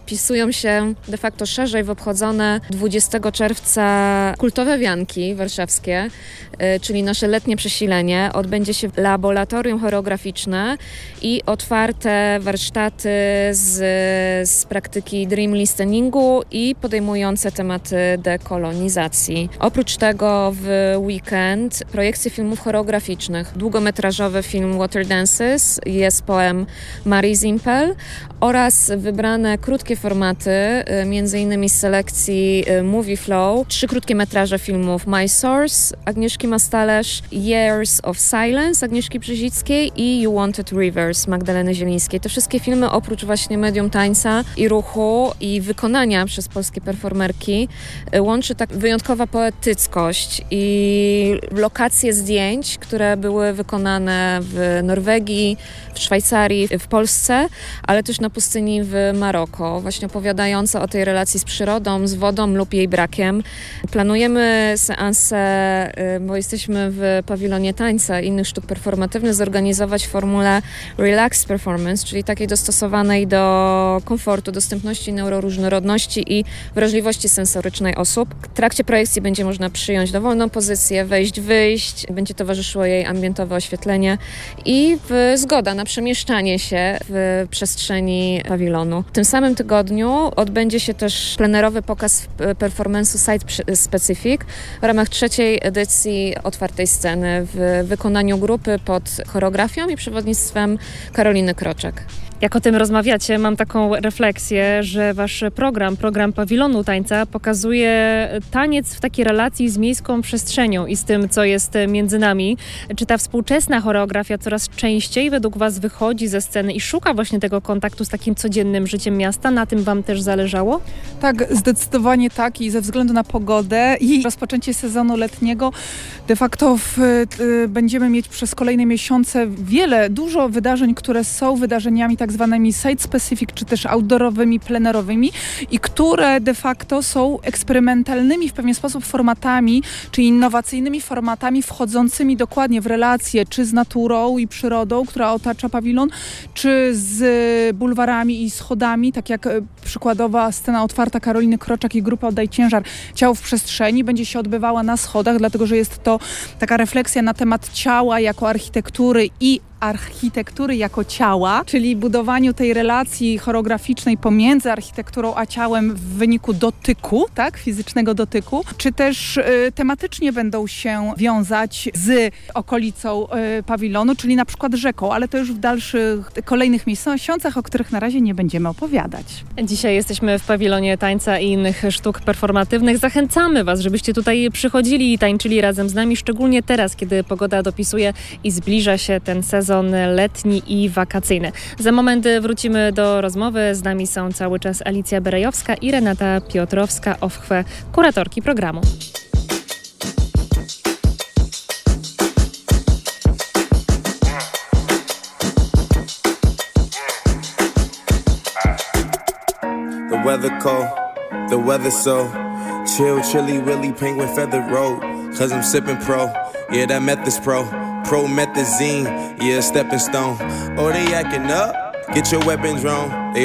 wpisują się de facto szerzej w obchodzone 20 czerwca kultowe wianki warszawskie, czyli nasze letnie przesilenie. Odbędzie się laboratorium choreograficzne i otwarte warsztaty z praktyki dream listeningu i podejmujące tematy dekolonizacji. Oprócz tego w weekend projekcje filmów choreograficznych. Długometrażowy film Water Dances jest poem Marii Zimpel oraz wybrane krótkie formaty, m.in. z selekcji Movie Flow, 3 krótkie metraże filmów My Source Agnieszki Mastalerz, Years of Silence Agnieszki Brzezickiej i You Wanted Rivers Magdaleny Zielińskiej. Te wszystkie filmy oprócz właśnie medium tańca i ruchu i wykonania przez polskie performerki łączy tak wyjątkowa poetyckość i lokacje zdjęć, które były wykonane w Norwegii, w Szwajcarii, w Polsce, ale też na pustyni w Maroko, właśnie opowiadające o tej relacji z przyrodą, z wodą lub jej brakiem. Planujemy seanse, bo jesteśmy w pawilonie tańca i innych sztuk performatywnych, zorganizować w formule Relaxed Performance, czyli takiej dostosowanej do komfortu, dostępności, neuroróżnorodności i wrażliwości sensorycznej osób. W trakcie projekcji będzie można przyjąć dowolną pozycję, wejść, wyjść, będzie towarzyszyło jej ambientowe oświetlenie i zgoda na przemieszczanie się w przestrzeni pawilonu. W tym samym tygodniu odbędzie się też plenerowy pokaz performance'u Site Specific w ramach 3. edycji otwartej sceny w wykonaniu grupy pod choreografią i przewodnictwem Karoliny Kroczek. Jak o tym rozmawiacie, mam taką refleksję, że wasz program Pawilonu Tańca pokazuje taniec w takiej relacji z miejską przestrzenią i z tym, co jest między nami. Czy ta współczesna choreografia coraz częściej według was wychodzi ze sceny i szuka właśnie tego kontaktu z takim codziennym życiem miasta? Na tym wam też zależało? Tak, zdecydowanie tak i ze względu na pogodę i rozpoczęcie sezonu letniego de facto będziemy mieć przez kolejne miesiące dużo wydarzeń, które są wydarzeniami tak zwanymi site-specific, czy też outdoorowymi, plenerowymi i które de facto są eksperymentalnymi w pewien sposób formatami, czy innowacyjnymi formatami wchodzącymi dokładnie w relacje, czy z naturą i przyrodą, która otacza pawilon, czy z bulwarami i schodami, tak jak przykładowa scena otwarta Karoliny Kroczak i grupa Oddaj Ciężar Ciało w przestrzeni będzie się odbywała na schodach, dlatego że jest to taka refleksja na temat ciała jako architektury i architektury jako ciała, czyli budowaniu tej relacji choreograficznej pomiędzy architekturą a ciałem w wyniku dotyku, tak, fizycznego dotyku, czy też tematycznie będą się wiązać z okolicą pawilonu, czyli na przykład rzeką, ale to już w dalszych, kolejnych miesiącach, o których na razie nie będziemy opowiadać. Dzisiaj jesteśmy w pawilonie tańca i innych sztuk performatywnych. Zachęcamy was, żebyście tutaj przychodzili i tańczyli razem z nami, szczególnie teraz, kiedy pogoda dopisuje i zbliża się ten sezon letni i wakacyjny. Za moment wrócimy do rozmowy. Z nami są cały czas Alicja Berejowska i Renata Piotrowska-Owchwe, kuratorki programu. The weather cold, the weather so chill, chilly, willy, penguin feather road. Cause I'm sipping pro, yeah, that meth is pro. Promethazine, yeah, stepping stone. Oh, they acting up, get your weapons wrong. They